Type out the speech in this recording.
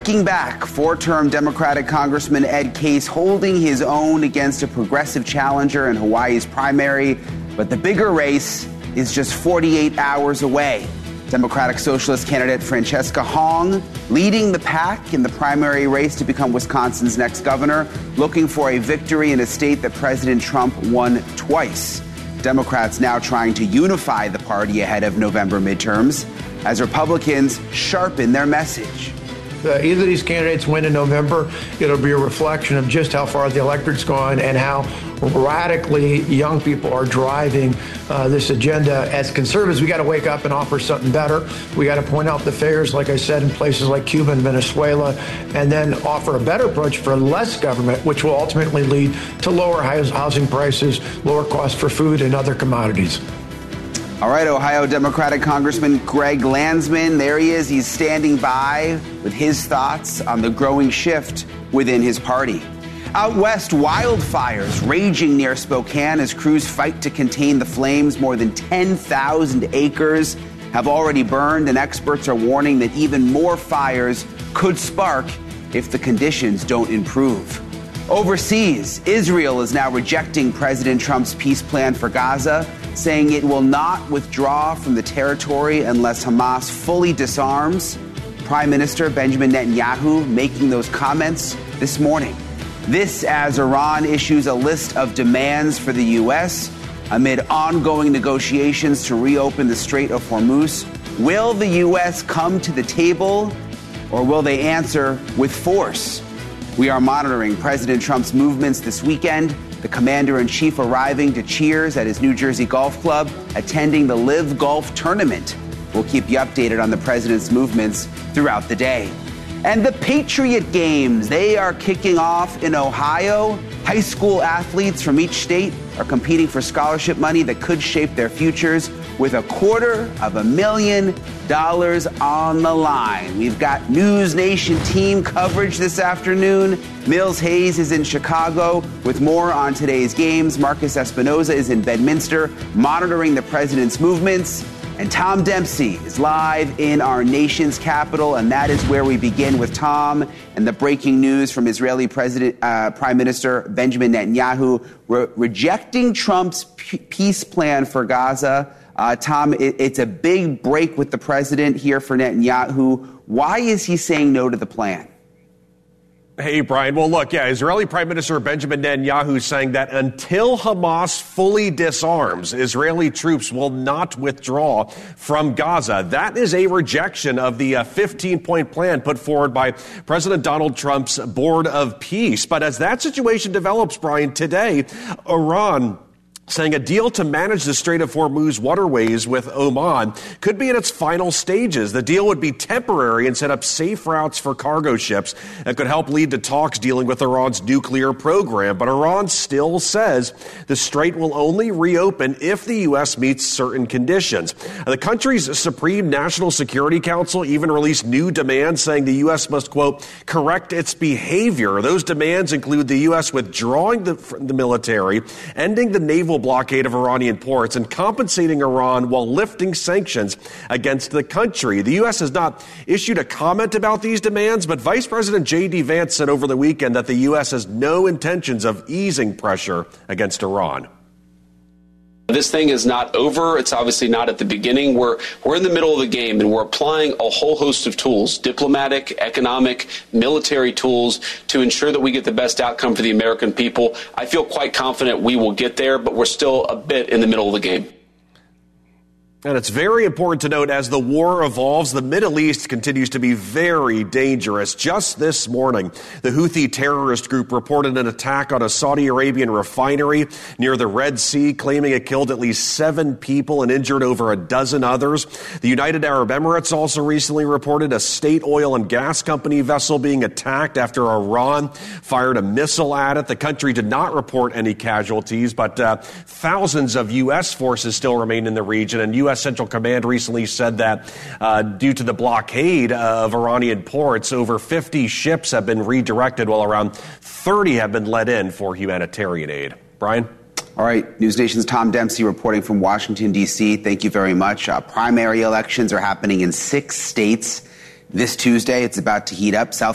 Looking back, four-term Democratic Congressman Ed Case holding his own against a progressive challenger in Hawaii's primary, but the bigger race is just 48 hours away. Democratic Socialist candidate Francesca Hong leading the pack in the primary race to become Wisconsin's next governor, looking for a victory in a state that President Trump won twice. Democrats now trying to unify the party ahead of November midterms as Republicans sharpen their message. Either of these candidates win in November, it'll be a reflection of just how far the electorate's gone and how radically young people are driving this agenda. As conservatives, we got to wake up and offer something better. We got to point out the failures, like I said, in places like Cuba and Venezuela, and then offer a better approach for less government, which will ultimately lead to lower housing prices, lower costs for food and other commodities. All right, Ohio Democratic Congressman Greg Landsman, there he is. He's standing by with his thoughts on the growing shift within his party. Out west, wildfires raging near Spokane as crews fight to contain the flames. More than 10,000 acres have already burned, and experts are warning that even more fires could spark if the conditions don't improve. Overseas, Israel is now rejecting President Trump's peace plan for Gaza, saying it will not withdraw from the territory unless Hamas fully disarms. Prime Minister Benjamin Netanyahu making those comments this morning. This as Iran issues a list of demands for the U.S. amid ongoing negotiations to reopen the Strait of Hormuz. Will the U.S. come to the table, or will they answer with force? We are monitoring President Trump's movements this weekend. The commander-in-chief arriving to cheers at his New Jersey golf club, attending the Live Golf Tournament. We'll keep you updated on the president's movements throughout the day. And the Patriot Games, they are kicking off in Ohio. High school athletes from each state are competing for scholarship money that could shape their futures with $250,000 on the line. We've got News Nation team coverage this afternoon. Mills Hayes is in Chicago with more on today's games. Marcus Espinoza is in Bedminster monitoring the president's movements. And Tom Dempsey is live in our nation's capital, and that is where we begin with Tom and the breaking news from Israeli Prime Minister Benjamin Netanyahu rejecting Trump's peace plan for Gaza. Tom, it's a big break with the president here for Netanyahu. Why is he saying no to the plan? Hey, Brian. Well, look, Israeli Prime Minister Benjamin Netanyahu saying that until Hamas fully disarms, Israeli troops will not withdraw from Gaza. That is a rejection of the 15-point plan put forward by President Donald Trump's Board of Peace. But as that situation develops, Brian, today, Iran saying a deal to manage the Strait of Hormuz waterways with Oman could be in its final stages. The deal would be temporary and set up safe routes for cargo ships and could help lead to talks dealing with Iran's nuclear program. But Iran still says the strait will only reopen if the U.S. meets certain conditions. The country's Supreme National Security Council even released new demands saying the U.S. must, quote, correct its behavior. Those demands include the U.S. withdrawing the military, ending the naval blockade of Iranian ports, and compensating Iran while lifting sanctions against the country. The U.S. has not issued a comment about these demands, but Vice President J.D. Vance said over the weekend that the U.S. has no intentions of easing pressure against Iran. This thing is not over. It's obviously not at the beginning. We're in the middle of the game, and we're applying a whole host of tools, diplomatic, economic, military tools, to ensure that we get the best outcome for the American people. I feel quite confident we will get there, but we're still a bit in the middle of the game. And it's very important to note, as the war evolves, the Middle East continues to be very dangerous. Just this morning, the Houthi terrorist group reported an attack on a Saudi Arabian refinery near the Red Sea, claiming it killed at least 7 people and injured over a dozen others. The United Arab Emirates also recently reported a state oil and gas company vessel being attacked after Iran fired a missile at it. The country did not report any casualties, but thousands of U.S. forces still remain in the region, and U.S. Central Command recently said that due to the blockade of Iranian ports, over 50 ships have been redirected, while around 30 have been let in for humanitarian aid. Brian? All right. News Nation's Tom Dempsey reporting from Washington, D.C. Thank you very much. Primary elections are happening in 6 states this Tuesday. It's about to heat up. South